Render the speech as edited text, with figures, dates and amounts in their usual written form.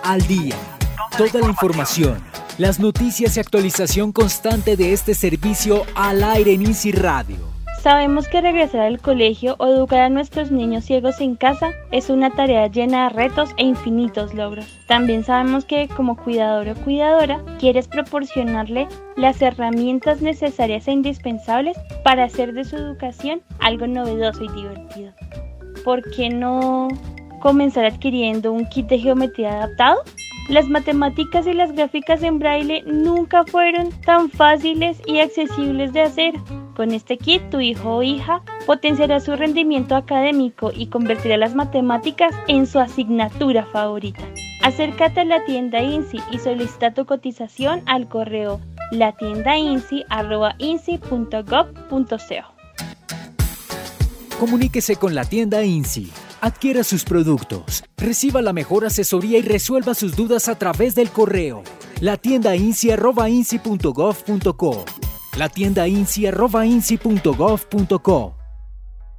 al día. Toda la información, las noticias y actualización constante de este servicio al aire en INSI Radio. Sabemos que regresar al colegio o educar a nuestros niños ciegos en casa es una tarea llena de retos e infinitos logros. También sabemos que como cuidador o cuidadora quieres proporcionarle las herramientas necesarias e indispensables para hacer de su educación algo novedoso y divertido. ¿Por qué no comenzar adquiriendo un kit de geometría adaptado? Las matemáticas y las gráficas en braille nunca fueron tan fáciles y accesibles de hacer. Con este kit, tu hijo o hija potenciará su rendimiento académico y convertirá las matemáticas en su asignatura favorita. Acércate a la tienda INSI y solicita tu cotización al correo latiendainsi@insi.gov.co. Comuníquese con la tienda INSI. Adquiera sus productos, reciba la mejor asesoría y resuelva sus dudas a través del correo latiendainsi@insi.gov.co. latiendainsi@insi.gov.co.